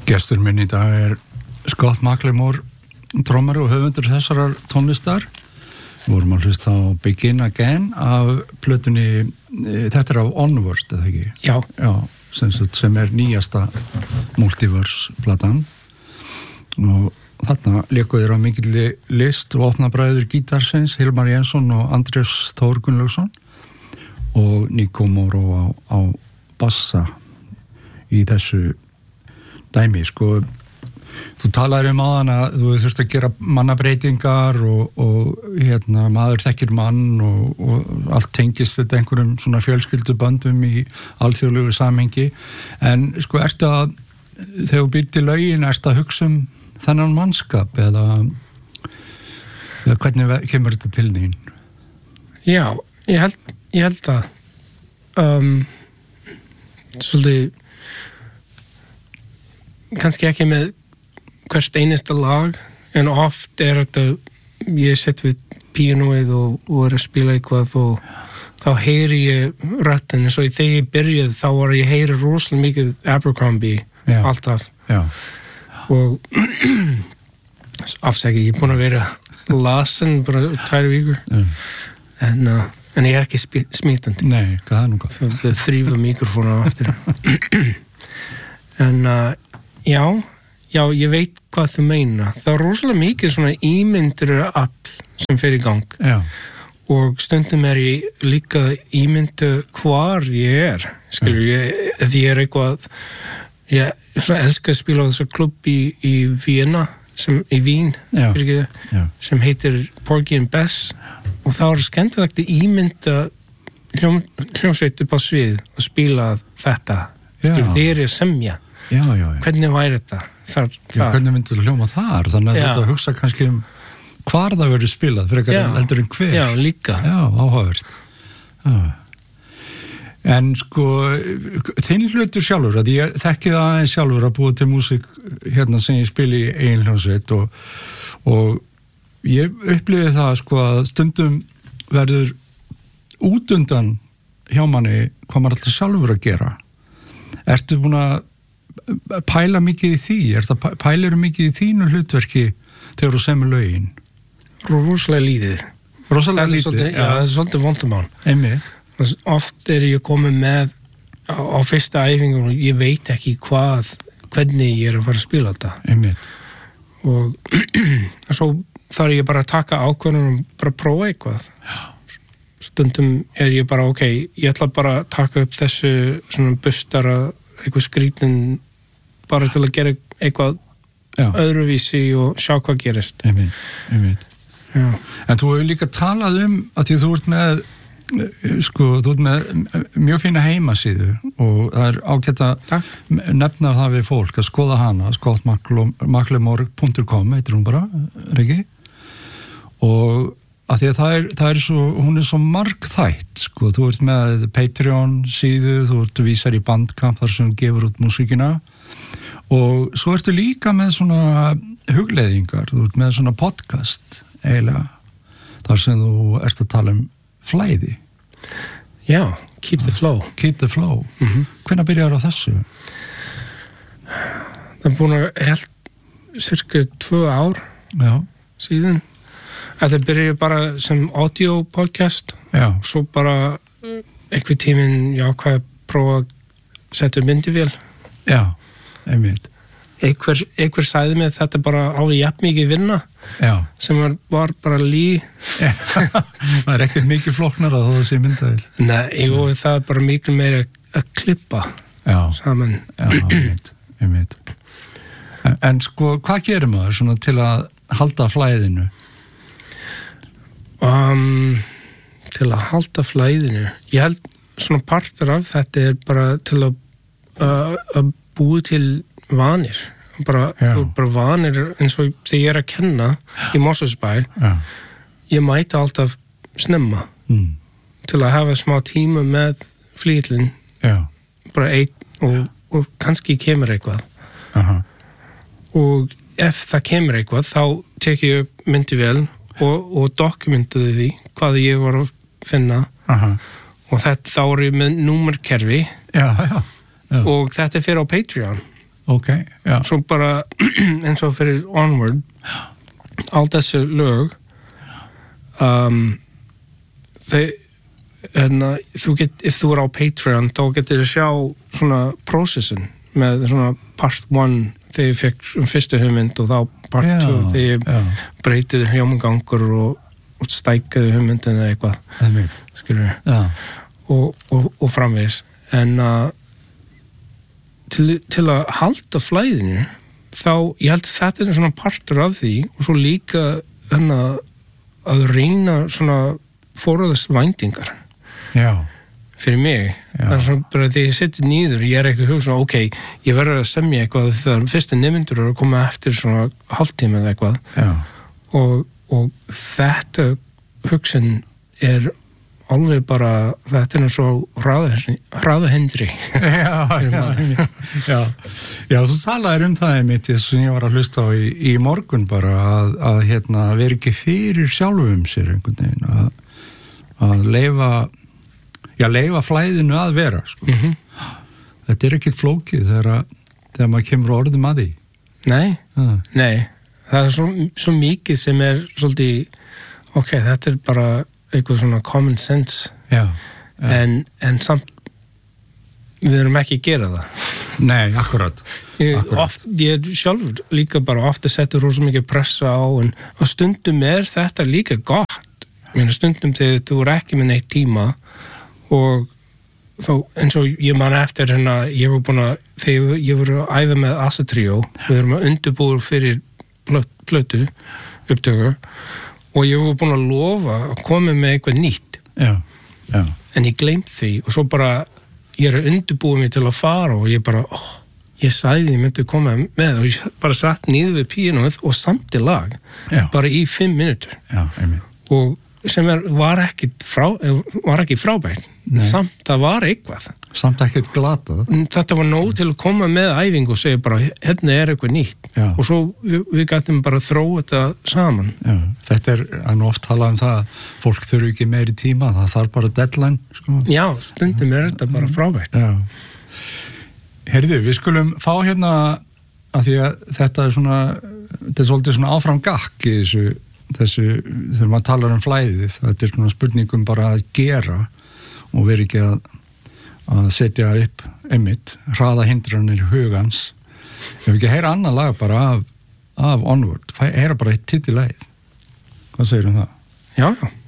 Gestur minn í dag Scott McLemore, trommari og höfundur þessarar tónlistar. Við vorum að hlusta á Begin Again af plötunni, þetta af Onward, eða ekki? Já. Já, sem nýjasta Multiverse-platan. Og þarna léku þeir á mikilli list og opnabræður gítarsins, Hilmar Jensson og Andrés Þór Gunnlaugsson og Nico Moro á bassa í þessu dæmi, sko. Þú talaðir áðan að þú þurft að gera mannabreitingar og maður þekkir mann og allt tengist þetta einhverjum svona fjölskylduböndum í alþjóðlegu samhengi, en sko þegar þú býrð til lögin, ertu að hugsa þennan mannskap eða hvernig kemur þetta til þín? Já, ég held að svolítið kannski ekki með hvert einasta lag, en oft þetta ég sett við píanóið og að spila eitthvað og þá heyri ég röddin, eins og þegar ég byrjaði þá var ég heyri rosalega mikið Abercrombie alltaf. Já. Og afsæki, ég búin að vera lasin bara 2 vikur en ég ekki smítandi. Nei, það nú gott. Það þrýfa mikrofónu aftur. En já, ég veit hvað þú meina. Það rosalega mikið svona ímyndir afl sem fer í gang. Já. Og stundum ég líka ímyndu hvar ég skilur, ef ég eitthvað, ég elska að spila á þessu klubb í Vína, í Vín, sem heitir Porgy and Bess, og þá skemmtilegt að ímynda hljómsveit upp á svið og spila þetta. Skilur, þeir semja. Já. Hvernig væri þetta? Hvernig myndir þú hljóma þar? Þannig að þetta hugsa kannski hvar það verður spilað, fyrir heldur en hver. Já, líka. Já, áhugavert. En sko, þinn hlutur sjálfur, að ég þekki það aðeins sjálfur að búa til músík sem ég spili í eigin hljómsveit og ég upplifði það sko að stundum verður útundan hjá manni hvað maður alltaf sjálfur að gera. Ertu búin að pæla mikið í því? Pælir mikið í þínu hlutverki þegar þú semur lögin? Rosalega lítið. Rosalega lítið? Já, það svolítið vondumál. Einmitt. Oft ég komið með á fyrsta æfingu og ég veit ekki hvernig ég að fara að spila þetta. Einmitt. Og svo þarf ég bara að taka ákvörðun og bara prófa eitthvað. Já. Stundum ég bara, ég ætla bara að taka upp þessu svona bustara, eitthvað skrítin bara til að gera eitthvað öðruvísi og sjá hvað gerist. Einmitt. Já. En þú hefur líka talað að því þú ert með mjög fína heimasíðu og það ágætt að nefna það við fólk að skoða hana, scottmclemore.com heitir hún bara, Riki, og að því að hún svo margþætt, sko, þú ert með Patreon síðu, þú ert vísar í Bandcamp þar sem gefur út músíkina og svo ertu líka með svona hugleiðingar, þú ert með svona podcast eiginlega, þar sem þú ert að tala flæði. Já, Keep the Flow. Keep the Flow. Hvenær byrjar á þessu? Það búin að cirka 2 ár síðan. Þetta byrjaði bara sem audio podcast og svo bara einhver tíminn hvað að prófa að setja myndavél. Já, einmitt. Einhver sagði mig þetta bara alveg jafn mikið vinna sem var bara Það ekkert mikið flóknara þó það sé myndavél. Nei, það bara mikið meira að klippa saman. Já, einmitt. En sko, hvað gerir maður svona til að halda flæðinu? Til að halda flæðinu, ég held svona partur af þetta bara til að búi til vanir, bara vanir eins og þegar ég að kenna í Mosfellsbæ, ég mæti alltaf snemma til að hafa smá tíma með flýtlinn, bara einn og kannski kemur eitthvað. Og ef það kemur eitthvað þá tek ég upp myndavél og dokumentaði því hvað ég var að finna og þá ég með númerkerfi og þetta fyrir á Patreon Ok, já. Svo bara eins og fyrir Onward, all þessi lög, if þú á Patreon, þá getur þú sjá svona processin með svona part 1 þegar ég fekk fyrstu hugmynd og þá part 2 þegar ég breytið hljómagangur og stækkaði hugmyndin eða eitthvað, skilur og framvegis. En til að halda flæðinu, þá ég held að þetta er svona partur af því og svo líka að reyna svona forðast væntingar. Já. Fyrir mig. Það er svona bara þegar ég seti nýður, ég ekki að hugsa, ok, ég verður að semja eitthvað þegar fyrstu nemendur eru að koma eftir svona hálftíma eða eitthvað. Já. Og þetta hugsun er alveg bara, þetta er svo hraðahendri. Já, þú talaðir það einmitt sem ég var að hlusta á í morgun bara að vera ekki fyrir sjálfum sér einhvern veginn, að leyfa flæðinu að vera, sko. Þetta er ekkert flókið þegar maður kemur orðum að því. Nei, það er svo mikið sem er svolítið, ok, þetta er bara eitthvað svona common sense. En samt við erum ekki að gera það. Nei, akkurat. Ég sjálfur líka bara ofta settur rosa mikið pressa á og stundum er þetta líka gott. Stundum þegar þú er ekki með neitt tíma og þá eins og ég man eftir ég var búin að, þegar ég var að æfa með Asa Trio, við erum að undirbúa fyrir plötu upptöku og ég var búin að lofa að koma með eitthvað nýtt. En ég gleymt því og svo bara ég að undirbúa mig til að fara og ég bara, ég sagði ég myndi koma með og ég bara satt niður við píanóið og samti lag bara í 5 mínútur. Og sem var ekki frábært. Samt það var eitthvað. Samt ekkert glatað. Þetta var nóg til að koma með æfingu og segja bara, hérna er eitthvað nýtt. Og svo við gætum bara að þróa þetta saman. Þetta er oft talað það, fólk þurfi ekki meiri tíma, það þarf bara deadline, sko. Já, stundum er þetta bara frábært. Heyrðu, við skulum fá að því að þetta er svolítið svona áfram gakk í þessu, þegar maður talar flæðið, þetta er svona spurningum bara að gera og vera ekki að setja upp einmitt, hraða hindranir hugans. Ef við ekki heyra annan lag bara af Onward, heyra bara eitt titillagið. Hvað segir það? Já.